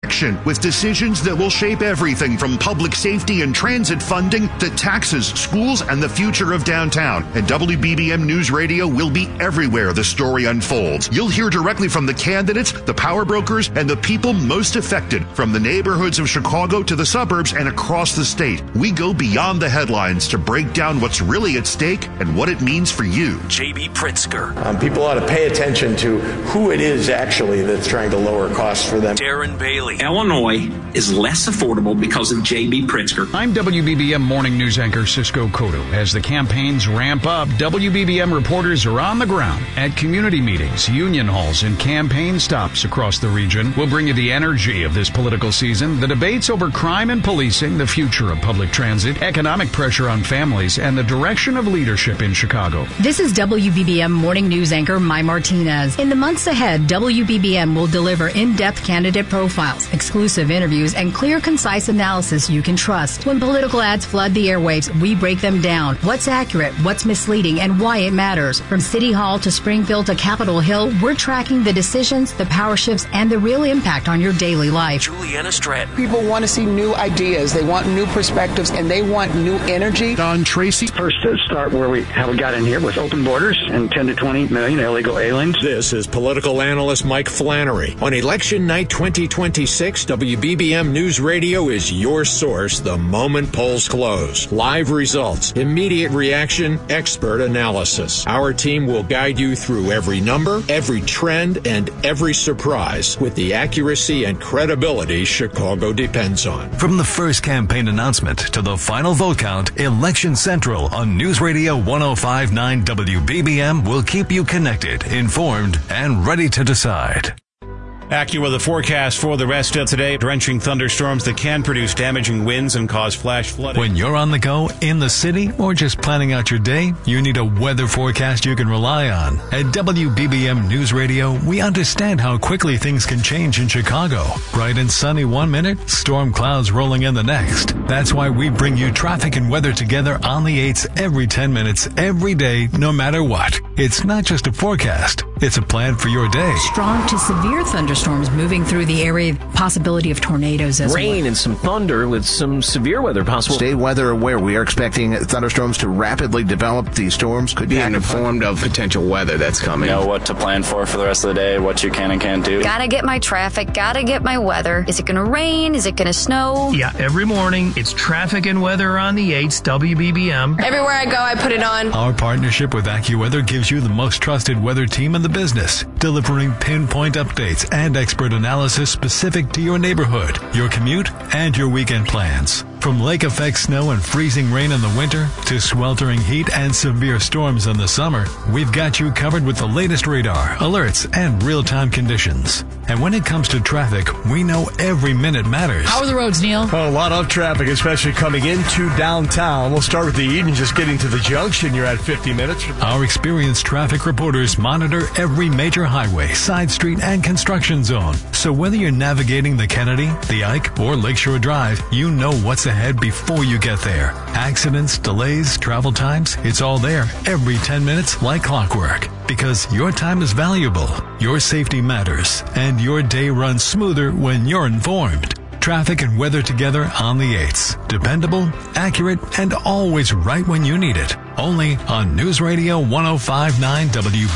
with decisions that will shape everything from public safety and transit funding to taxes, schools, and the future of downtown. And WBBM News Radio will be everywhere the story unfolds. You'll hear directly from the candidates, the power brokers, and the people most affected, from the neighborhoods of Chicago to the suburbs and across the state. We go beyond the headlines to break down what's really at stake and what it means for you. J.B. Pritzker. People ought to pay attention to who it is actually that's trying to lower costs for them. Darren Bailey. Illinois is less affordable because of J.B. Pritzker. I'm WBBM morning news anchor Cisco Cotto. As the campaigns ramp up, WBBM reporters are on the ground at community meetings, union halls, and campaign stops across the region. We'll bring you the energy of this political season, the debates over crime and policing, the future of public transit, economic pressure on families, and the direction of leadership in Chicago. This is WBBM morning news anchor Mai Martinez. In the months ahead, WBBM will deliver in-depth candidate profiles, exclusive interviews, and clear, concise analysis you can trust. When political ads flood the airwaves, we break them down. What's accurate, what's misleading, and why it matters. From City Hall to Springfield to Capitol Hill, we're tracking the decisions, the power shifts, and the real impact on your daily life. Juliana Stratton. People want to see new ideas, they want new perspectives, and they want new energy. Don Tracy. First, start where we got in here with open borders and 10 to 20 million illegal aliens. This is political analyst Mike Flannery. On election night 2026, WBBM News Radio is your source the moment polls close. Live results, immediate reaction, expert analysis. Our team will guide you through every number, every trend, and every surprise with the accuracy and credibility Chicago depends on. From the first campaign announcement to the final vote count, Election Central on News Radio 105.9 WBBM will keep you connected, informed, and ready to decide. AccuWeather forecast for the rest of today. Drenching thunderstorms that can produce damaging winds and cause flash flooding. When you're on the go, in the city, or just planning out your day, you need a weather forecast you can rely on. At WBBM News Radio, we understand how quickly things can change in Chicago. Bright and sunny 1 minute, storm clouds rolling in the next. That's why we bring you traffic and weather together on the 8s every 10 minutes, every day, no matter what. It's not just a forecast, it's a plan for your day. Strong to severe thunderstorms moving through the area, possibility of tornadoes as well. Rain and some thunder with some severe weather possible. Stay weather aware. We are expecting thunderstorms to rapidly develop. These storms could be informed of potential weather that's coming. Know what to plan for the rest of the day, what you can and can't do. Gotta get my traffic, gotta get my weather. Is it gonna rain? Is it gonna snow? Yeah, every morning it's traffic and weather on the 8s, WBBM. Everywhere I go, I put it on. Our partnership with AccuWeather gives you the most trusted weather team in the business, delivering pinpoint updates and expert analysis specific to your neighborhood, your commute, and your weekend plans. From lake effect snow and freezing rain in the winter to sweltering heat and severe storms in the summer, we've got you covered with the latest radar, alerts, and real-time conditions. And when it comes to traffic, we know every minute matters. How are the roads, Neil? Oh, a lot of traffic, especially coming into downtown. We'll start with the Eden, just getting to the junction. You're at 50 minutes. Our experienced traffic reporters monitor every major highway, side street, and construction zone. So whether you're navigating the Kennedy, the Ike, or Lakeshore Drive, you know what's ahead before you get there. Accidents, delays, travel times, it's all there every 10 minutes like clockwork. Because your time is valuable, your safety matters, and your day runs smoother when you're informed. Traffic and weather together on the 8s. Dependable, accurate, and always right when you need it. Only on News Radio 105.9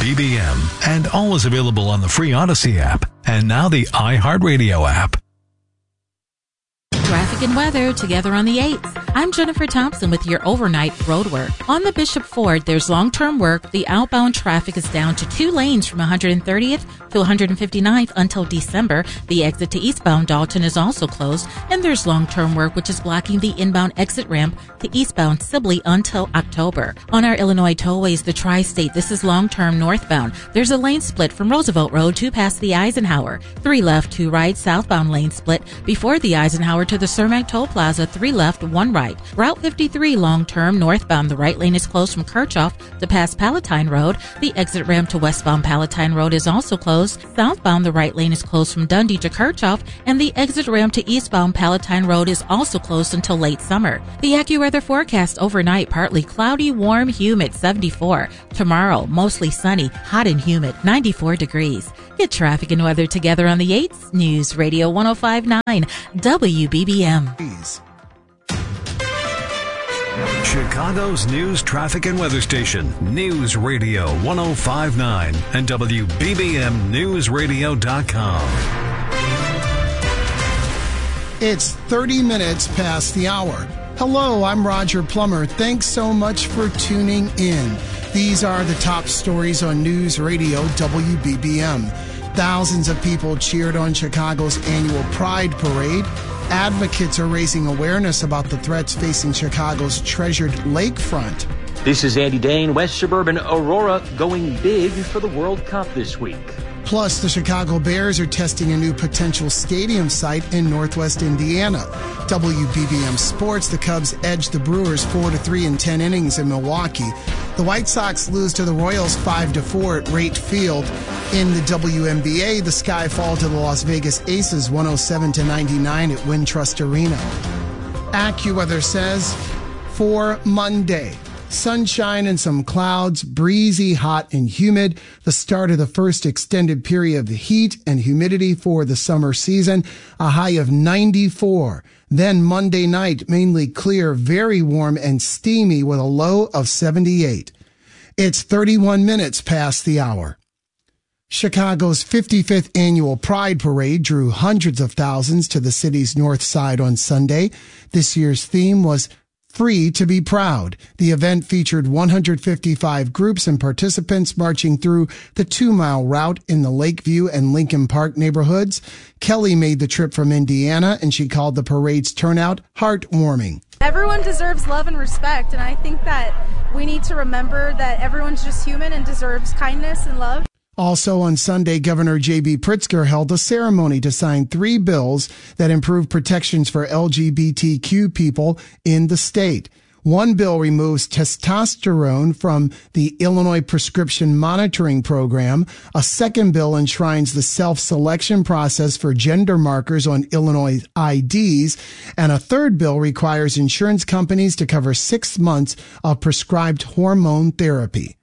WBBM. And always available on the free Odyssey app. And now the iHeartRadio app. Traffic and weather together on the 8th. I'm Jennifer Thompson with your overnight road work. On the Bishop Ford, there's long-term work. The outbound traffic is down to 2 lanes from 130th to 159th until December. The exit to eastbound Dalton is also closed, and there's long-term work which is blocking the inbound exit ramp to eastbound Sibley until October. On our Illinois tollways, the Tri-State, this is long-term northbound. There's a lane split from Roosevelt Road to past the Eisenhower. 3 left, 2 right, southbound lane split before the Eisenhower to the Cermak Toll Plaza. 3 left, 1 right right. Route 53 long-term northbound, the right lane is closed from Kirchhoff to past Palatine Road. The exit ramp to westbound Palatine Road is also closed. Southbound, the right lane is closed from Dundee to Kirchhoff, and the exit ramp to eastbound Palatine Road is also closed until late summer. The AccuWeather forecast overnight, partly cloudy, warm, humid, 74. Tomorrow, mostly sunny, hot and humid, 94 degrees. Get traffic and weather together on the 8th. News Radio 105.9 WBBM. Chicago's news, traffic, and weather station. News Radio 105.9 and WBBMNewsRadio.com. It's 30 minutes past the hour. Hello, I'm Roger Plummer. Thanks so much for tuning in. These are the top stories on News Radio WBBM. Thousands of people cheered on Chicago's annual Pride Parade. Advocates are raising awareness about the threats facing Chicago's treasured lakefront. This is Andy Dane. West Suburban Aurora going big for the World Cup this week. Plus, the Chicago Bears are testing a new potential stadium site in Northwest Indiana. WBBM Sports, the Cubs edged the Brewers 4-3 in 10 innings in Milwaukee. The White Sox lose to the Royals 5-4 at Rate Field. In the WNBA, the Sky fall to the Las Vegas Aces 107-99 at Wintrust Arena. AccuWeather says for Monday, sunshine and some clouds, breezy, hot, and humid. The start of the first extended period of heat and humidity for the summer season, a high of 94. Then Monday night, mainly clear, very warm and steamy with a low of 78. It's 31 minutes past the hour. Chicago's 55th annual Pride Parade drew hundreds of thousands to the city's north side on Sunday. This year's theme was Free to be Proud. The event featured 155 groups and participants marching through the 2-mile route in the Lakeview and Lincoln Park neighborhoods. Kelly made the trip from Indiana, and she called the parade's turnout heartwarming. Everyone deserves love and respect, and I think that we need to remember that everyone's just human and deserves kindness and love. Also on Sunday, Governor J.B. Pritzker held a ceremony to sign 3 bills that improve protections for LGBTQ people in the state. One bill removes testosterone from the Illinois Prescription Monitoring Program. A second bill enshrines the self-selection process for gender markers on Illinois IDs. And a third bill requires insurance companies to cover 6 months of prescribed hormone therapy.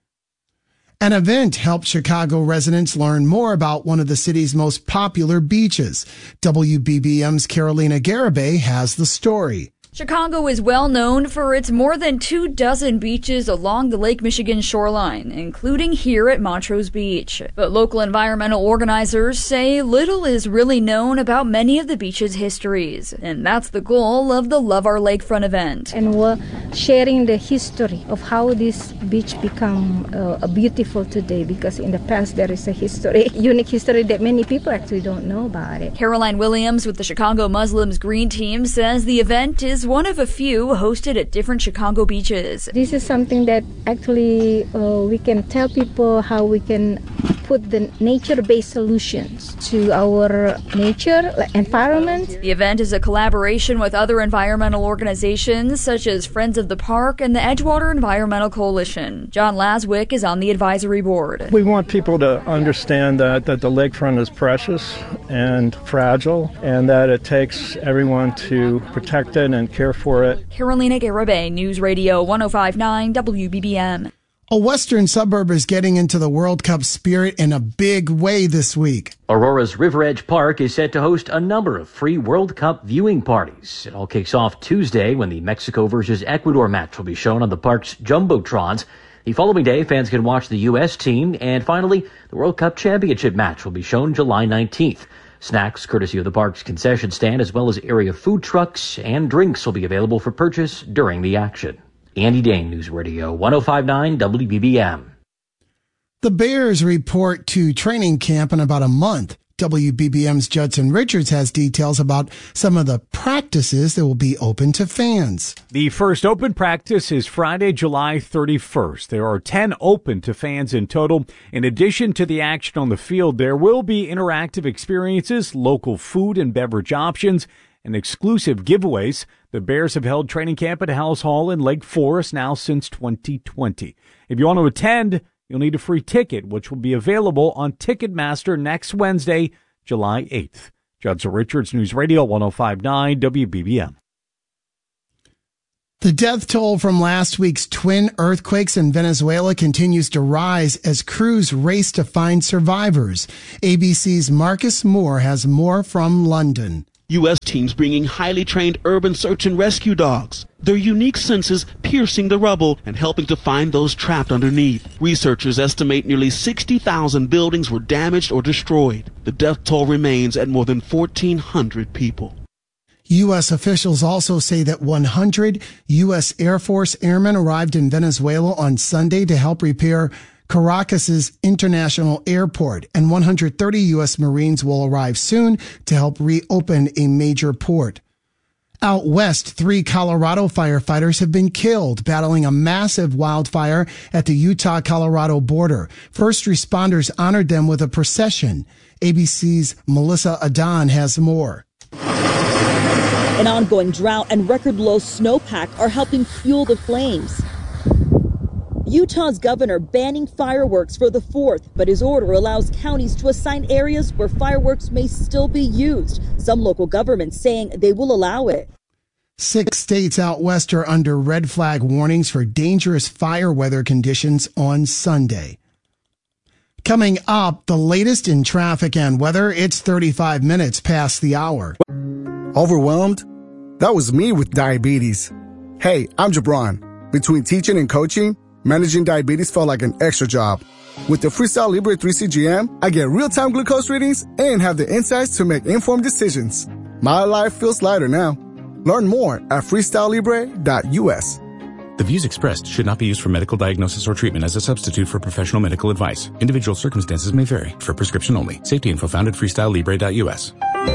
An event helped Chicago residents learn more about one of the city's most popular beaches. WBBM's Carolina Garibay has the story. Chicago is well known for its more than 24 beaches along the Lake Michigan shoreline, including here at Montrose Beach. But local environmental organizers say little is really known about many of the beach's histories, and that's the goal of the Love Our Lakefront event. And we're sharing the history of how this beach become beautiful today, because in the past there is a history, unique history that many people actually don't know about it. Caroline Williams with the Chicago Muslims Green Team says the event is one of a few hosted at different Chicago beaches. This is something that actually we can tell people how we can put the nature-based solutions to our nature environment. The event is a collaboration with other environmental organizations such as Friends of the Park and the Edgewater Environmental Coalition. John Laswick is on the advisory board. We want people to understand that the lakefront is precious and fragile, and that it takes everyone to protect it and care for it. Carolina Garibay, News Radio 105.9 WBBM. A western suburb is getting into the World Cup spirit in a big way this week. Aurora's River Edge Park is set to host a number of free World Cup viewing parties. It all kicks off Tuesday when the Mexico versus Ecuador match will be shown on the park's Jumbotrons. The following day, fans can watch the U.S. team. And finally, the World Cup Championship match will be shown July 19th. Snacks, courtesy of the park's concession stand, as well as area food trucks and drinks will be available for purchase during the action. Andy Dane, News Radio 105.9 WBBM. The Bears report to training camp in about a month. WBBM's Judson Richards has details about some of the practices that will be open to fans. The first open practice is Friday, July 31st. There are 10 open to fans in total. In addition to the action on the field, there will be interactive experiences, local food and beverage options, and exclusive giveaways. The Bears have held training camp at House Hall in Lake Forest now since 2020. If you want to attend, you'll need a free ticket, which will be available on Ticketmaster next Wednesday, July 8th. Judson Richards, News Radio 105.9 WBBM. The death toll from last week's twin earthquakes in Venezuela continues to rise as crews race to find survivors. ABC's Marcus Moore has more from London. U.S. teams bringing highly trained urban search and rescue dogs. Their unique senses piercing the rubble and helping to find those trapped underneath. Researchers estimate nearly 60,000 buildings were damaged or destroyed. The death toll remains at more than 1,400 people. U.S. officials also say that 100 U.S. Air Force airmen arrived in Venezuela on Sunday to help repair Caracas's international airport, and 130 U.S. Marines will arrive soon to help reopen a major port. Out west, 3 Colorado firefighters have been killed battling a massive wildfire at the Utah-Colorado border. First responders honored them with a procession. ABC's Melissa Adon has more. An ongoing drought and record-low snowpack are helping fuel the flames. Utah's governor banning fireworks for the 4th, but his order allows counties to assign areas where fireworks may still be used. Some local governments saying they will allow it. 6 states out west are under red flag warnings for dangerous fire weather conditions on Sunday. Coming up, the latest in traffic and weather. It's 35 minutes past the hour. Overwhelmed? That was me with diabetes. Hey, I'm Jabron. Between teaching and coaching, managing diabetes felt like an extra job. With the Freestyle Libre 3 CGM, I get real-time glucose readings and have the insights to make informed decisions. My life feels lighter now. Learn more at freestylelibre.us. The views expressed should not be used for medical diagnosis or treatment as a substitute for professional medical advice. Individual circumstances may vary. For prescription only. Safety info found at freestylelibre.us.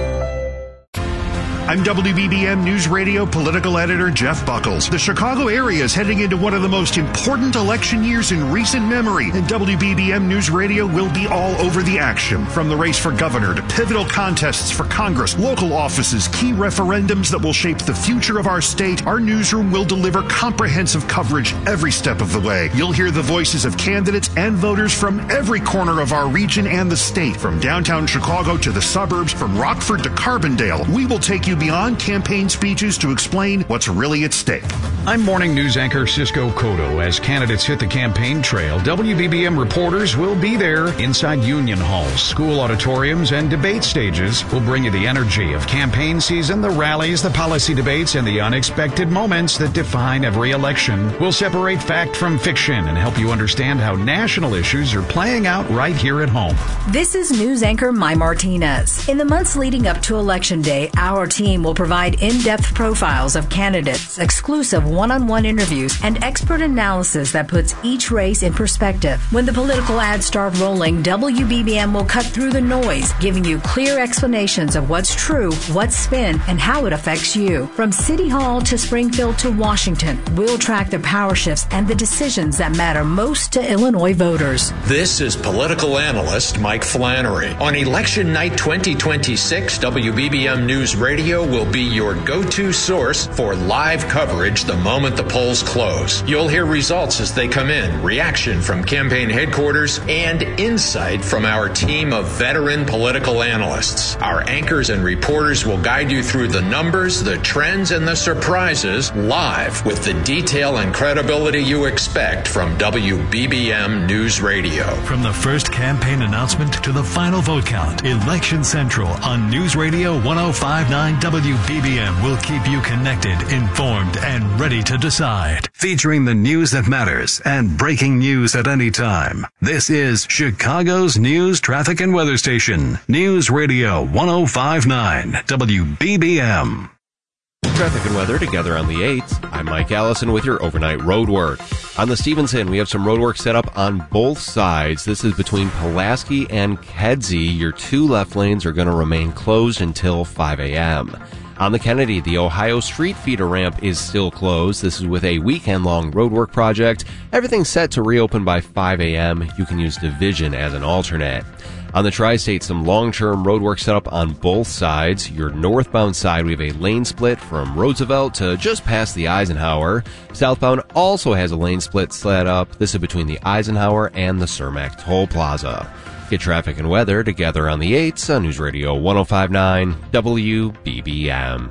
I'm WBBM News Radio political editor Jeff Buckles. The Chicago area is heading into one of the most important election years in recent memory, and WBBM News Radio will be all over the action. From the race for governor to pivotal contests for Congress, local offices, key referendums that will shape the future of our state, our newsroom will deliver comprehensive coverage every step of the way. You'll hear the voices of candidates and voters from every corner of our region and the state, from downtown Chicago to the suburbs, from Rockford to Carbondale. We will take you beyond campaign speeches to explain what's really at stake. I'm morning news anchor Cisco Cotto. As candidates hit the campaign trail, WBBM reporters will be there inside union halls, school auditoriums, and debate stages. We'll bring you the energy of campaign season, the rallies, the policy debates, and the unexpected moments that define every election. We'll separate fact from fiction and help you understand how national issues are playing out right here at home. This is news anchor Mai Martinez. In the months leading up to Election Day, our team will provide in-depth profiles of candidates, exclusive one-on-one interviews, and expert analysis that puts each race in perspective. When the political ads start rolling, WBBM will cut through the noise, giving you clear explanations of what's true, what's spin, and how it affects you. From City Hall to Springfield to Washington, we'll track the power shifts and the decisions that matter most to Illinois voters. This is political analyst Mike Flannery. On Election Night 2026, WBBM News Radio will be your go-to source for live coverage the moment the polls close. You'll hear results as they come in, reaction from campaign headquarters, and insight from our team of veteran political analysts. Our anchors and reporters will guide you through the numbers, the trends, and the surprises live with the detail and credibility you expect from WBBM News Radio. From the first campaign announcement to the final vote count, Election Central on News Radio 105.9 WBBM will keep you connected, informed, and ready to decide. Featuring the news that matters and breaking news at any time. This is Chicago's news, traffic, and weather station. News Radio 105.9 WBBM. Traffic and weather together on the 8th. I'm Mike Allison with your overnight road work. On the Stevenson, we have some road work set up on both sides. This is between Pulaski and Kedzie. Your 2 left lanes are going to remain closed until 5 a.m. On the Kennedy, the Ohio Street feeder ramp is still closed. This is with a weekend-long roadwork project. Everything's set to reopen by 5 a.m. You can use Division as an alternate. On the Tri-State, some long-term road work set up on both sides. Your northbound side, we have a lane split from Roosevelt to just past the Eisenhower. Southbound also has a lane split set up. This is between the Eisenhower and the Cermak Toll Plaza. Get traffic and weather together on the 8s on News Radio 105.9 WBBM.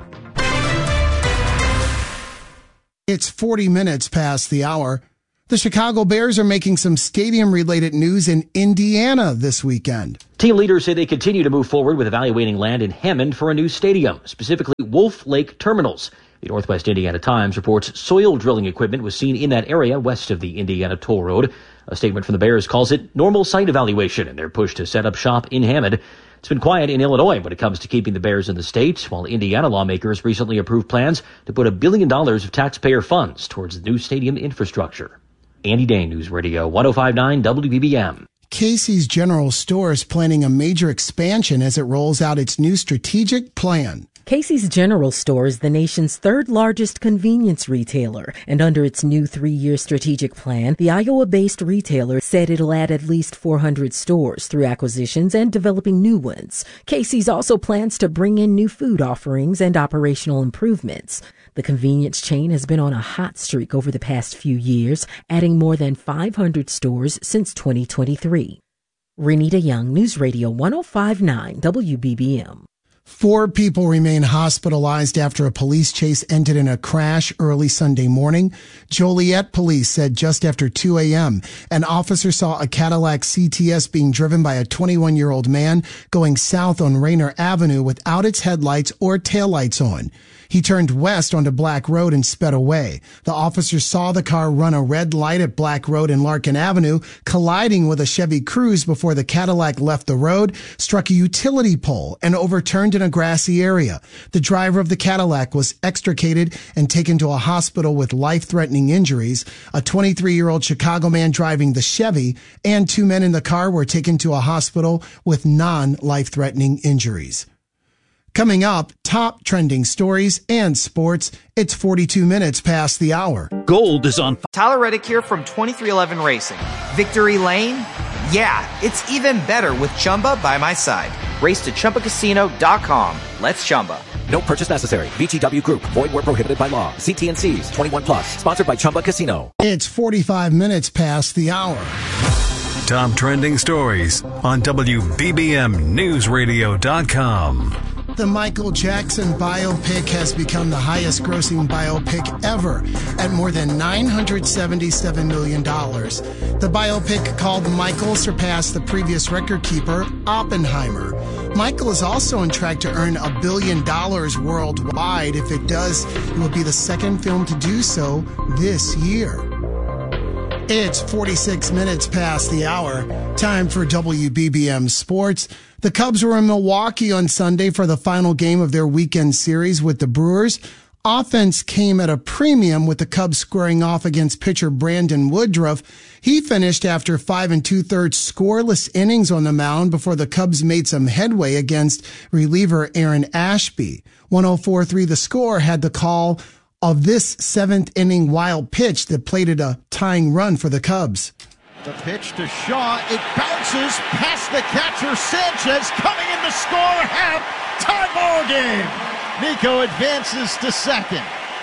It's 40 minutes past the hour. The Chicago Bears are making some stadium-related news in Indiana this weekend. Team leaders say they continue to move forward with evaluating land in Hammond for a new stadium, specifically Wolf Lake Terminals. The Northwest Indiana Times reports soil drilling equipment was seen in that area west of the Indiana Toll Road. A statement from the Bears calls it normal site evaluation in their push to set up shop in Hammond. It's been quiet in Illinois when it comes to keeping the Bears in the state, while Indiana lawmakers recently approved plans to put $1 billion of taxpayer funds towards the new stadium infrastructure. Andy Dane, News Radio 105.9 WBBM. Casey's General Store is planning a major expansion as it rolls out its new strategic plan. Casey's General Store is the nation's third largest convenience retailer, and under its new 3-year strategic plan, the Iowa-based retailer said it'll add at least 400 stores through acquisitions and developing new ones. Casey's also plans to bring in new food offerings and operational improvements. The convenience chain has been on a hot streak over the past few years, adding more than 500 stores since 2023. Renita Young, News Radio 105.9 WBBM. 4 people remain hospitalized after a police chase ended in a crash early Sunday morning. Joliet police said just after 2 a.m., an officer saw a Cadillac CTS being driven by a 21-year-old man going south on Rainer Avenue without its headlights or taillights on. He turned west onto Black Road and sped away. The officer saw the car run a red light at Black Road and Larkin Avenue, colliding with a Chevy Cruze before the Cadillac left the road, struck a utility pole, and overturned in a grassy area. The driver of the Cadillac was extricated and taken to a hospital with life-threatening injuries. A 23-year-old Chicago man driving the Chevy and 2 men in the car were taken to a hospital with non-life-threatening injuries. Coming up, top trending stories and sports. It's 42 minutes past the hour. Gold is on. Tyler Reddick here from 2311 Racing. Victory Lane? Yeah, it's even better with Chumba by my side. Race to ChumbaCasino.com. Let's Chumba. No purchase necessary. VGW Group. Void where prohibited by law. See T&Cs. 21 plus. Sponsored by Chumba Casino. It's 45 minutes past the hour. Top trending stories on WBBMNewsRadio.com. The Michael Jackson biopic has become the highest grossing biopic ever at more than $977 million. The biopic called Michael surpassed the previous record keeper, Oppenheimer. Michael is also on track to earn $1 billion worldwide. If it does, it will be the second film to do so this year. It's 46 minutes past the hour. Time for WBBM Sports. The Cubs were in Milwaukee on Sunday for the final game of their weekend series with the Brewers. Offense came at a premium with the Cubs squaring off against pitcher Brandon Woodruff. He finished after 5 2/3 scoreless innings on the mound before the Cubs made some headway against reliever Aaron Ashby. 104-3 the score had the call of this 7th inning wild pitch that plated a tying run for the Cubs. The pitch to Shaw. It bounces past the catcher. Sanchez coming in to score. Half-time ball game. Nico advances to second.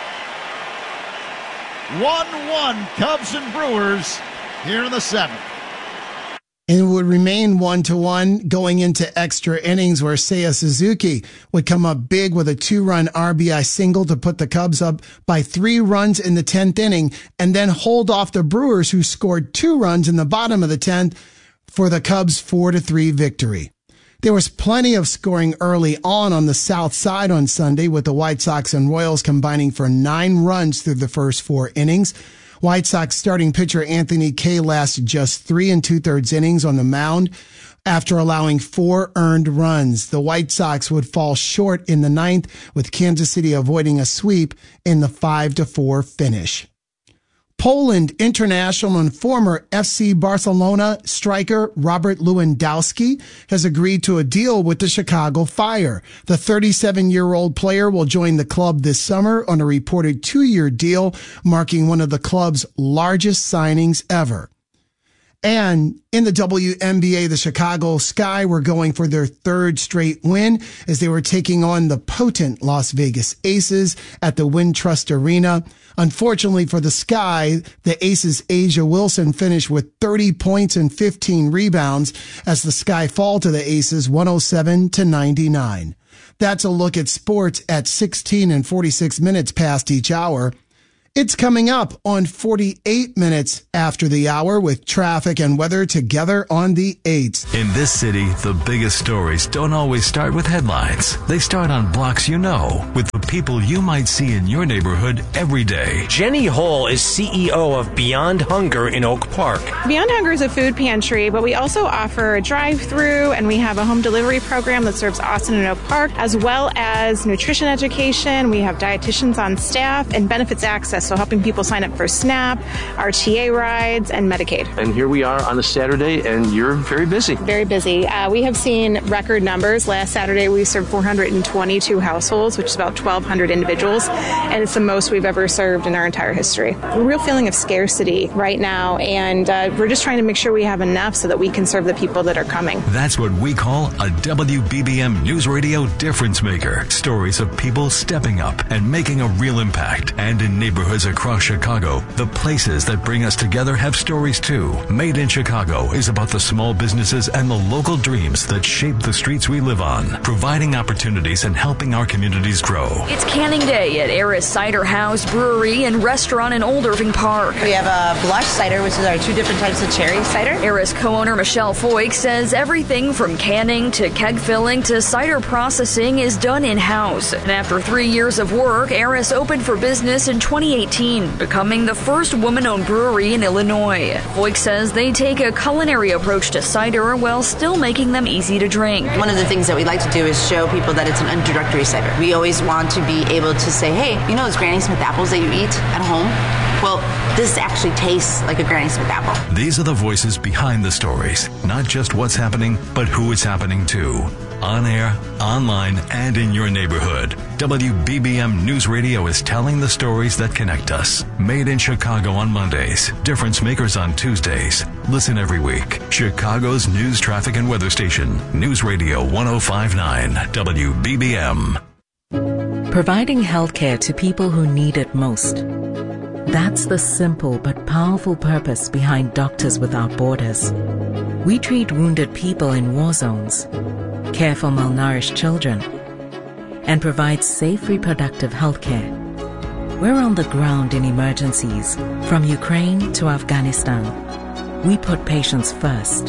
1-1 Cubs and Brewers here in the 7th. And it would remain 1-1 going into extra innings where Seiya Suzuki would come up big with a 2-run RBI single to put the Cubs up by 3 runs in the 10th inning and then hold off the Brewers, who scored 2 runs in the bottom of the 10th for the Cubs' 4-3 victory. There was plenty of scoring early on the south side on Sunday, with the White Sox and Royals combining for 9 runs through the first 4 innings. White Sox starting pitcher Anthony Kay lasted just 3 2/3 innings on the mound after allowing 4 earned runs. The White Sox would fall short in the 9th, with Kansas City avoiding a sweep in the 5-4 finish. Poland international and former FC Barcelona striker Robert Lewandowski has agreed to a deal with the Chicago Fire. The 37-year-old player will join the club this summer on a reported 2-year deal, marking one of the club's largest signings ever. And in the WNBA, the Chicago Sky were going for their third straight win as they were taking on the potent Las Vegas Aces at the Wintrust Arena. Unfortunately for the Sky, the Aces' Asia Wilson finished with 30 points and 15 rebounds as the Sky fall to the Aces 107-99. That's a look at sports at 16 and 46 minutes past each hour. It's coming up on 48 minutes after the hour with traffic and weather together on the 8s. In this city, the biggest stories don't always start with headlines. They start on blocks you know, with the people you might see in your neighborhood every day. Jenny Hull is CEO of Beyond Hunger in Oak Park. Beyond Hunger is a food pantry, but we also offer a drive-through, and we have a home delivery program that serves Austin and Oak Park, as well as nutrition education. We have dietitians on staff and benefits access. So helping people sign up for SNAP, RTA rides, and Medicaid. And here we are on a Saturday, and you're very busy. Very busy. We have seen record numbers. Last Saturday, we served 422 households, which is about 1,200 individuals, and it's the most we've ever served in our entire history. A real feeling of scarcity right now, and we're just trying to make sure we have enough so that we can serve the people that are coming. That's what we call a WBBM News Radio difference maker. Stories of people stepping up and making a real impact. And in neighborhoods across Chicago, the places that bring us together have stories too. Made in Chicago is about the small businesses and the local dreams that shape the streets we live on, providing opportunities and helping our communities grow. It's Canning Day at Eris Cider House Brewery and Restaurant in Old Irving Park. We have a blush cider, which is our two different types of cherry cider. Eris co-owner Michelle Foyk says everything from canning to keg filling to cider processing is done in-house. And after 3 years of work, Eris opened for business in 2018. Becoming the first woman-owned brewery in Illinois. Foyk says they take a culinary approach to cider while still making them easy to drink. One of the things that we like to do is show people that it's an introductory cider. We always want to be able to say, hey, you know those Granny Smith apples that you eat at home? Well, this actually tastes like a Granny Smith apple. These are the voices behind the stories, not just what's happening, but who it's happening to. On air, online, and in your neighborhood. WBBM News Radio is telling the stories that connect us. Made in Chicago on Mondays. Difference makers on Tuesdays. Listen every week. Chicago's news, traffic, and weather station. News Radio 105.9 WBBM. Providing healthcare to people who need it most. That's the simple but powerful purpose behind Doctors Without Borders. We treat wounded people in war zones, care for malnourished children, and provide safe reproductive health care. We're on the ground in emergencies, from Ukraine to Afghanistan. We put patients first.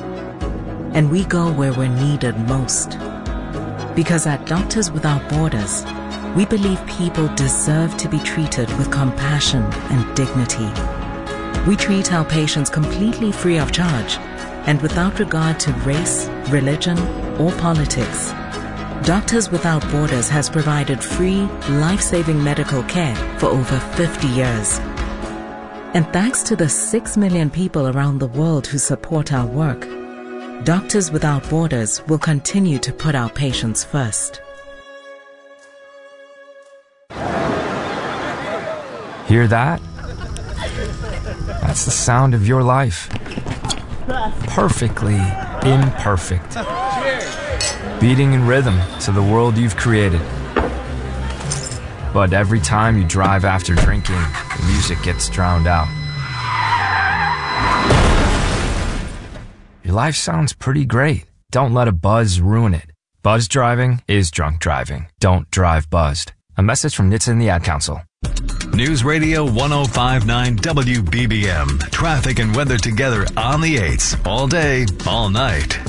And we go where we're needed most. Because at Doctors Without Borders, we believe people deserve to be treated with compassion and dignity. We treat our patients completely free of charge and without regard to race, religion, or politics. Doctors Without Borders has provided free, life-saving medical care for over 50 years. And thanks to the 6 million people around the world who support our work, Doctors Without Borders will continue to put our patients first. Hear that? That's the sound of your life. Perfectly imperfect. Beating in rhythm to the world you've created. But every time you drive after drinking, the music gets drowned out. Your life sounds pretty great. Don't let a buzz ruin it. Buzz driving is drunk driving. Don't drive buzzed. A message from NHTSA and the Ad Council. News Radio 105.9 WBBM. Traffic and weather together on the 8s. All day, all night.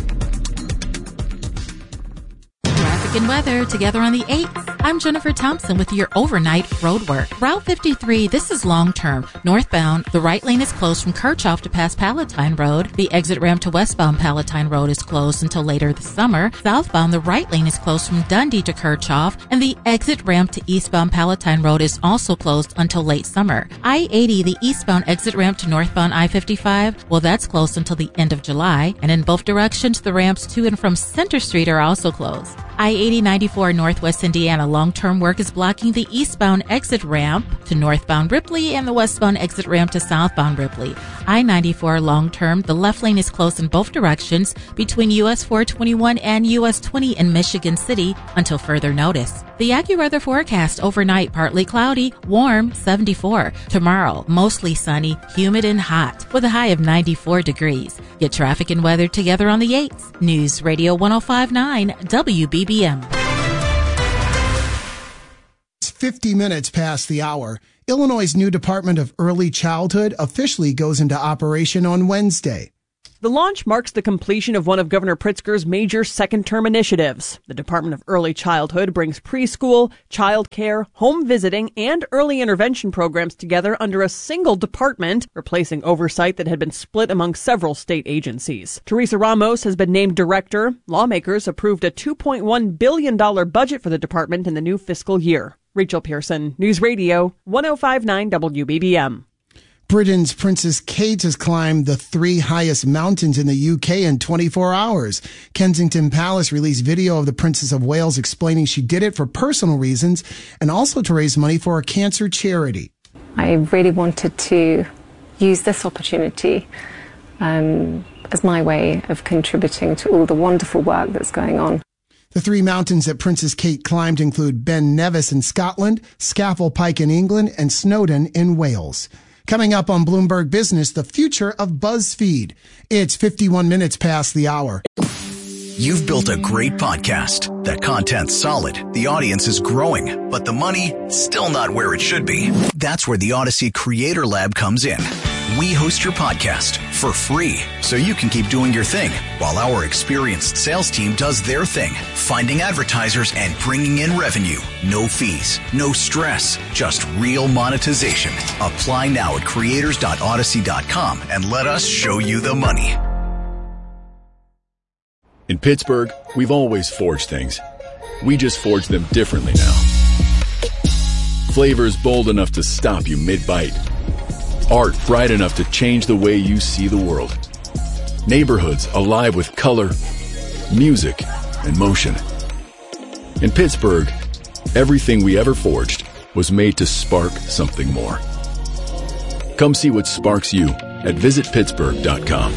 Traffic and weather together on the 8th. I'm Jennifer Thompson with your overnight road work. Route 53, this is long-term. Northbound, the right lane is closed from Kirchhoff to past Palatine Road. The exit ramp to westbound Palatine Road is closed until later this summer. Southbound, the right lane is closed from Dundee to Kirchhoff, and the exit ramp to eastbound Palatine Road is also closed until late summer. I-80, the eastbound exit ramp to northbound I-55, well, that's closed until the end of July. And in both directions, the ramps to and from Center Street are also closed. I-80 94 Northwest Indiana long-term work is blocking the eastbound exit ramp to northbound Ripley and the westbound exit ramp to southbound Ripley. I-94 long-term, the left lane is closed in both directions between US 421 and US 20 in Michigan City until further notice. The AccuWeather forecast: overnight partly cloudy, warm 74. Tomorrow mostly sunny, humid and hot with a high of 94 degrees. Get traffic and weather together on the 8th. News Radio 105.9 WBBM. It's 50 minutes past the hour. Illinois' new Department of Early Childhood officially goes into operation on Wednesday. The launch marks the completion of one of Governor Pritzker's major second-term initiatives. The Department of Early Childhood brings preschool, child care, home visiting, and early intervention programs together under a single department, replacing oversight that had been split among several state agencies. Teresa Ramos has been named director. Lawmakers approved a $2.1 billion budget for the department in the new fiscal year. Rachel Pearson, News Radio 105.9 WBBM. Britain's Princess Kate has climbed the 3 highest mountains in the UK in 24 hours. Kensington Palace released video of the Princess of Wales explaining she did it for personal reasons and also to raise money for a cancer charity. I really wanted to use this opportunity as my way of contributing to all the wonderful work that's going on. The 3 mountains that Princess Kate climbed include Ben Nevis in Scotland, Scafell Pike in England, and Snowdon in Wales. Coming up on Bloomberg Business, the future of BuzzFeed. It's 51 minutes past the hour. You've built a great podcast. That content's solid. The audience is growing, but the money still not where it should be. That's where the Odyssey Creator Lab comes in. We host your podcast for free so you can keep doing your thing while our experienced sales team does their thing, finding advertisers and bringing in revenue. No fees, no stress, just real monetization. Apply now at creators.odyssey.com and let us show you the money. In Pittsburgh, we've always forged things. We just forge them differently now. Flavors bold enough to stop you mid-bite. Art bright enough to change the way you see the world. Neighborhoods alive with color, music, and motion. In Pittsburgh, everything we ever forged was made to spark something more. Come see what sparks you at visitpittsburgh.com.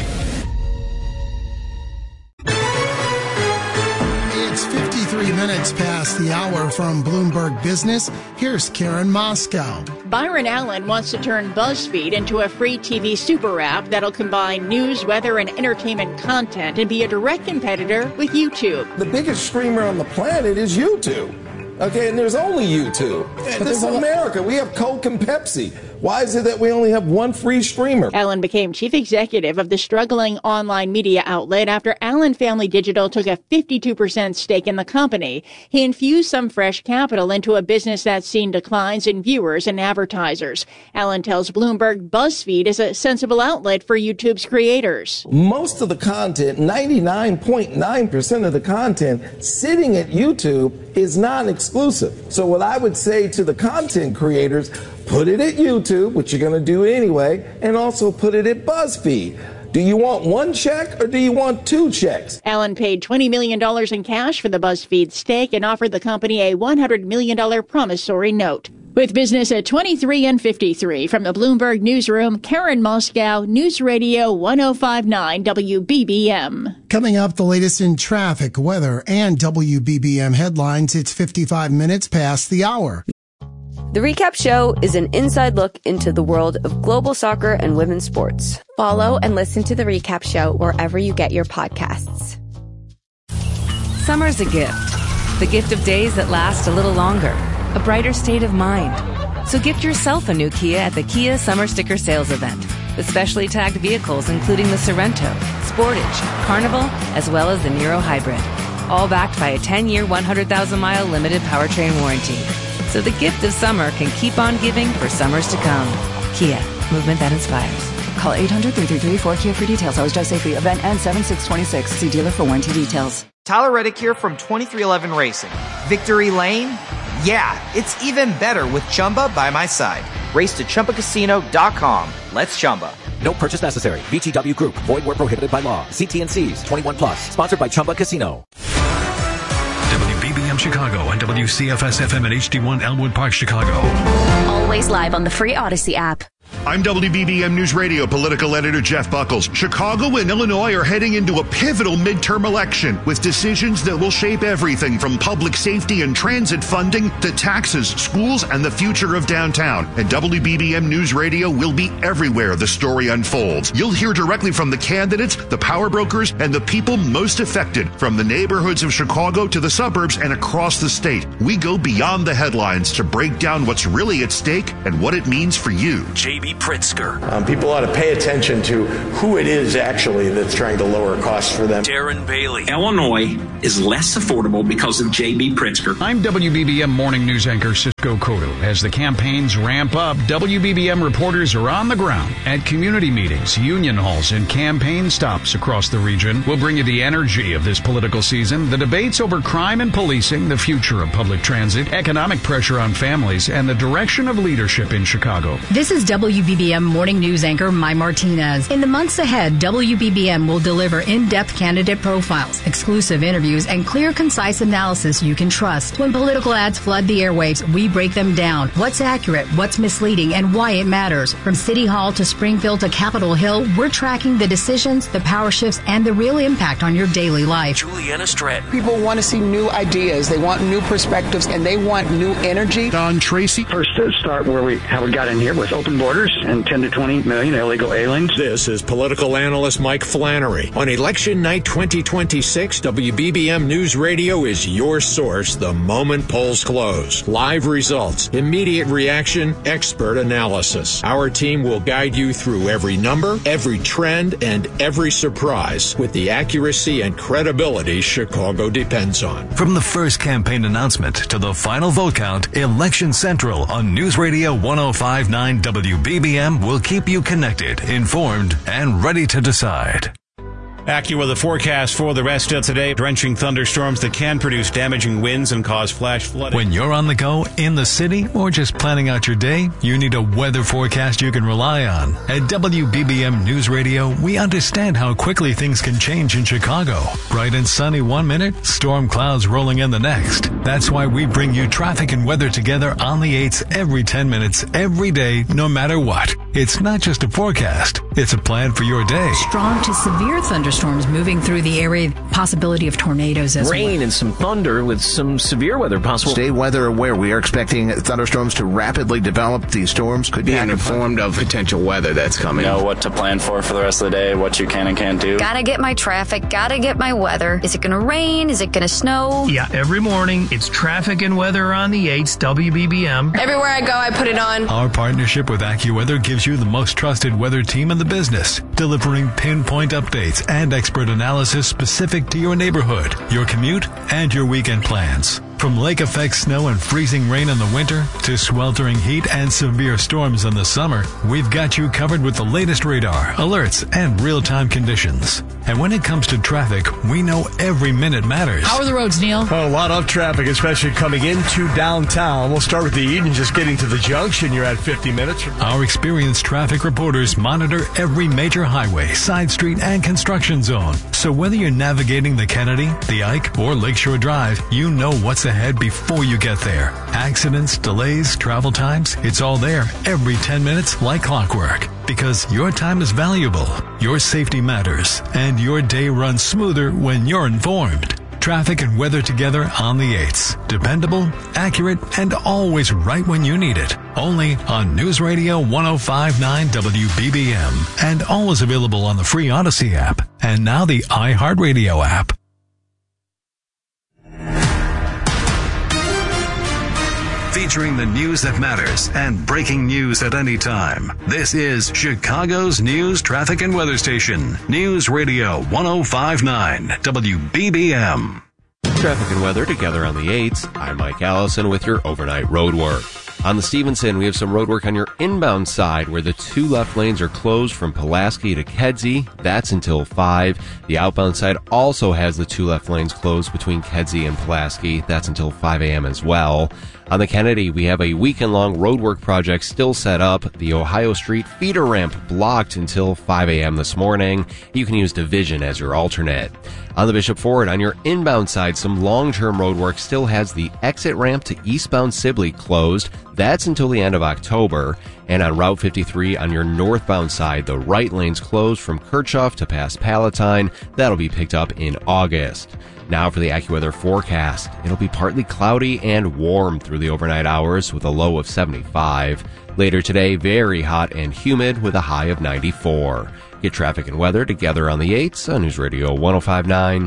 It's 53 minutes past the hour from Bloomberg Business. Here's Karen Moscow. Byron Allen wants to turn BuzzFeed into a free TV super app that'll combine news, weather, and entertainment content and be a direct competitor with YouTube. The biggest streamer on the planet is YouTube. Okay, and there's only YouTube. This is America. We have Coke and Pepsi. Why is it that we only have one free streamer? Allen became chief executive of the struggling online media outlet after Allen Family Digital took a 52% stake in the company. He infused some fresh capital into a business that's seen declines in viewers and advertisers. Allen tells Bloomberg BuzzFeed is a sensible outlet for YouTube's creators. Most of the content, 99.9% of the content sitting at YouTube is non-exclusive. So what I would say to the content creators, put it at YouTube, which you're going to do anyway, and also put it at BuzzFeed. Do you want one check or do you want 2 checks? Allen paid $20 million in cash for the BuzzFeed stake and offered the company a $100 million promissory note. With business at 23 and 53, from the Bloomberg Newsroom, Karen Moscow, News Radio 105.9 WBBM. Coming up, the latest in traffic, weather, and WBBM headlines. It's 55 minutes past the hour. The Recap Show is an inside look into the world of global soccer and women's sports. Follow and listen to The Recap Show wherever you get your podcasts. Summer's a gift. The gift of days that last a little longer. A brighter state of mind. So gift yourself a new Kia at the Kia Summer Sticker Sales Event. With specially tagged vehicles including the Sorrento, Sportage, Carnival, as well as the Niro Hybrid. All backed by a 10-year, 100,000-mile limited powertrain warranty. So the gift of summer can keep on giving for summers to come. Kia, movement that inspires. Call 800-333-4KIA for details. Always drive safely. Event ends 7/6/26. See dealer for warranty details. Tyler Reddick here from 2311 Racing. Victory Lane? Yeah, it's even better with Chumba by my side. Race to ChumbaCasino.com. Let's Chumba. No purchase necessary. VGW Group. Void where prohibited by law. See T&Cs. 21+. Sponsored by Chumba Casino. WBBM Chicago and WCFS-FM and HD1 Elmwood Park, Chicago. Always live on the free Odyssey app. I'm WBBM News Radio political editor Jeff Buckles. Chicago and Illinois are heading into a pivotal midterm election with decisions that will shape everything from public safety and transit funding to taxes, schools, and the future of downtown. And WBBM News Radio will be everywhere the story unfolds. You'll hear directly from the candidates, the power brokers, and the people most affected, from the neighborhoods of Chicago to the suburbs and across the state. We go beyond the headlines to break down what's really at stake and what it means for you. J.B. Pritzker. People ought to pay attention to who it is actually that's trying to lower costs for them. Darren Bailey. Illinois is less affordable because of J.B. Pritzker. I'm WBBM morning news anchor Cisco Cotto. As the campaigns ramp up, WBBM reporters are on the ground at community meetings, union halls, and campaign stops across the region. We'll bring you the energy of this political season, the debates over crime and policing, the future of public transit, economic pressure on families, and the direction of leadership in Chicago. This is WBBM morning news anchor Mai Martinez. In the months ahead, WBBM will deliver in-depth candidate profiles, exclusive interviews, and clear, concise analysis you can trust. When political ads flood the airwaves, we break them down. What's accurate, what's misleading, and why it matters. From City Hall to Springfield to Capitol Hill, we're tracking the decisions, the power shifts, and the real impact on your daily life. Juliana Stratton. People want to see new ideas, they want new perspectives, and they want new energy. Don Tracy. First, start how we got in here with open borders and 10 to 20 million illegal aliens. This is political analyst Mike Flannery. On election night 2026, WBBM News Radio is your source the moment polls close. Live results, immediate reaction, expert analysis. Our team will guide you through every number, every trend, and every surprise with the accuracy and credibility Chicago depends on. From the first campaign announcement to the final vote count, Election Central on News Radio 105.9 WBBM will keep you connected, informed, and ready to decide. AccuWeather forecast for the rest of today. Drenching thunderstorms that can produce damaging winds and cause flash flooding. When you're on the go, in the city, or just planning out your day, you need a weather forecast you can rely on. At WBBM News Radio, we understand how quickly things can change in Chicago. Bright and sunny 1 minute, storm clouds rolling in the next. That's why we bring you traffic and weather together on the 8s every 10 minutes, every day, no matter what. It's not just a forecast, it's a plan for your day. Strong to severe thunderstorms moving through the area, possibility of tornadoes as well. Rain and some thunder with some severe weather possible. Stay weather aware. We are expecting thunderstorms to rapidly develop. These storms could be informed of potential weather that's coming. Know what to plan for the rest of the day, what you can and can't do. Gotta get my traffic, gotta get my weather. Is it gonna rain? Is it gonna snow? Yeah, every morning it's traffic and weather on the 8s, WBBM. Everywhere I go, I put it on. Our partnership with AccuWeather gives you the most trusted weather team in the business, delivering pinpoint updates and expert analysis specific to your neighborhood, your commute, and your weekend plans. From lake effect snow and freezing rain in the winter to sweltering heat and severe storms in the summer, we've got you covered with the latest radar, alerts, and real-time conditions. And when it comes to traffic, we know every minute matters. How are the roads, Neil? Oh, a lot of traffic, especially coming into downtown. We'll start with the Eden, just getting to the junction. You're at 50 minutes. Our experienced traffic reporters monitor every major highway, side street, and construction zone. So whether you're navigating the Kennedy, the Ike, or Lakeshore Drive, you know what's ahead before you get there. Accidents, delays, travel times, it's all there every 10 minutes like clockwork. Because your time is valuable, your safety matters, and your day runs smoother when you're informed. Traffic and weather together on the 8s. Dependable, accurate, and always right when you need it. Only on News Radio 105.9 WBBM. And always available on the free Odyssey app. And now the iHeartRadio app. Featuring the news that matters and breaking news at any time. This is Chicago's news, traffic, and weather station. News Radio 105.9 WBBM. Traffic and weather together on the 8s. I'm Mike Allison with your overnight road work. On the Stevenson, we have some road work on your inbound side where the 2 left lanes are closed from Pulaski to Kedzie. That's until 5. The outbound side also has the 2 left lanes closed between Kedzie and Pulaski. That's until 5 a.m. as well. On the Kennedy, we have a weekend-long roadwork project still set up. The Ohio Street feeder ramp blocked until 5 a.m. this morning. You can use Division as your alternate. On the Bishop Ford, on your inbound side, some long-term roadwork still has the exit ramp to eastbound Sibley closed. That's until the end of October. And on Route 53, on your northbound side, the right lane's closed from Kirchhoff to past Palatine. That'll be picked up in August. Now for the AccuWeather forecast. It'll be partly cloudy and warm through the overnight hours with a low of 75. Later today, very hot and humid with a high of 94. Get traffic and weather together on the 8s on News Radio 105.9